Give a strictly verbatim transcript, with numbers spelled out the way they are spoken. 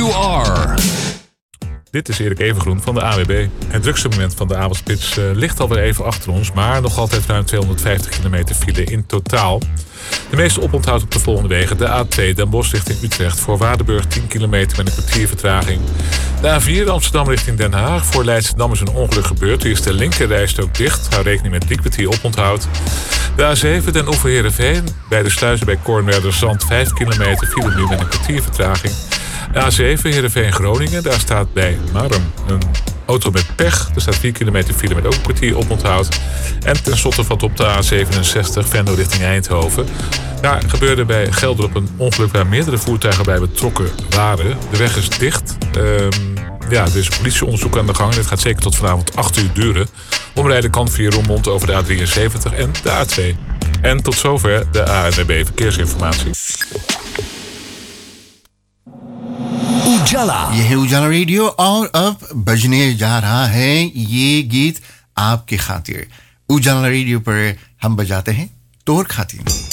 you are. Dit is Erik Evengroen van de A W B. Het drukste moment van de avondspits uh, ligt alweer even achter ons, maar nog altijd ruim tweehonderdvijftig kilometer file in totaal. De meeste oponthoud op de volgende wegen: de A twee Den Bosch richting Utrecht, voor Waardenburg tien kilometer met een kwartier vertraging. De A vier Amsterdam richting Den Haag, voor Leidschendam is een ongeluk gebeurd. Hier is de linkerrijstrook dicht, hou rekening met drie kwartier oponthoud. De A zeven Den Oever Heerenveen, bij de sluizen bij Kornwerderzand vijf kilometer, file nu met een kwartier vertraging. De A zeven Heerenveen Groningen, daar staat bij Marm een auto met pech. Er staat vier kilometer file met ook een kwartier oponthoud. En tenslotte valt op de A zevenenzestig Venlo richting Eindhoven. Daar gebeurde bij Gelderop een ongeluk waar meerdere voertuigen bij betrokken waren. De weg is dicht. Um, ja, er is een politieonderzoek aan de gang. Dit gaat zeker tot vanavond acht uur duren. Omrijden kan via Roermond over de A drieënzeventig en de A twee. En tot zover de A N W B Verkeersinformatie. उजाला ये है उजाला रेडियो और अब बजने जा रहा है ये गीत आपके खातिर। उजाला रेडियो पर हम बजाते हैं तोर खातिर।